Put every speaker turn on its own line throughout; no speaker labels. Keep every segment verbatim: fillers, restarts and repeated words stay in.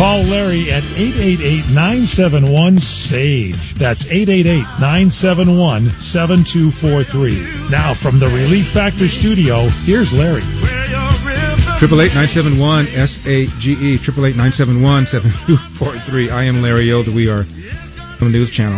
Call Larry at eight eight eight, nine seven one, S A G E. That's eight eight eight, nine seven one, seven two four three. Now from the Relief Factor studio, here's Larry.
Triple eight nine seven one S A G E. Triple eight nine seven one seven two four three. I am Larry Elder. We are from the News Channel.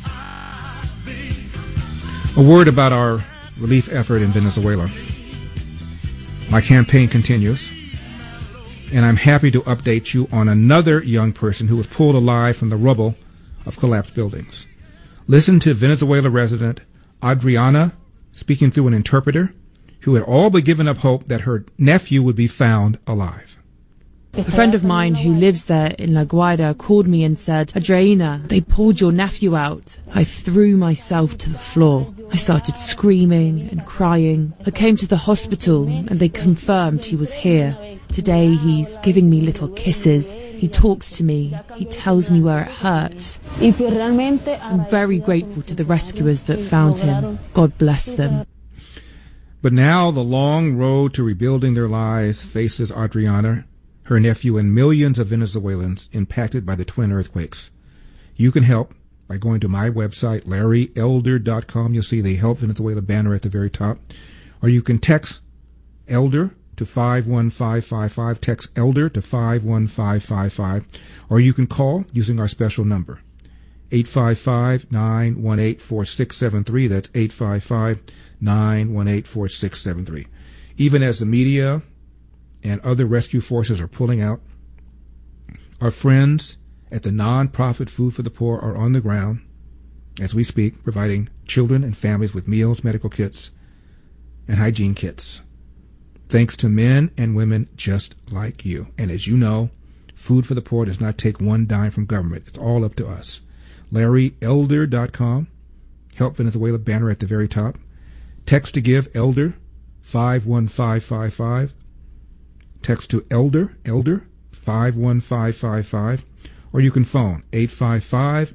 A word about our relief effort in Venezuela. My campaign continues, and I'm happy to update you on another young person who was pulled alive from the rubble of collapsed buildings. Listen to Venezuela resident Adriana speaking through an interpreter, who had all but given up hope that her nephew would be found alive.
A friend of mine who lives there in La Guaira called me and said, Adriana, they pulled your nephew out. I threw myself to the floor. I started screaming and crying. I came to the hospital and they confirmed he was here. Today he's giving me little kisses. He talks to me. He tells me where it hurts. I'm very grateful to the rescuers that found him. God bless them.
But now the long road to rebuilding their lives faces Adriana, her nephew, and millions of Venezuelans impacted by the twin earthquakes. You can help by going to my website, larry elder dot com. You'll see the Help Venezuela banner at the very top. Or you can text ELDER to five one five five five. Text ELDER to five one five five five. Or you can call using our special number, eight five five, nine one eight, four six seven three. That's eight five five, nine one eight, four six seven three. Even as the media and other rescue forces are pulling out, our friends at the nonprofit Food for the Poor are on the ground as we speak, providing children and families with meals, medical kits, and hygiene kits. Thanks to men and women just like you. And as you know, Food for the Poor does not take one dime from government. It's all up to us. larry elder dot com. Help Venezuela banner at the very top. Text to give ELDER five one five five five. Text to ELDER, ELDER five one five five five. Or you can phone eight five five,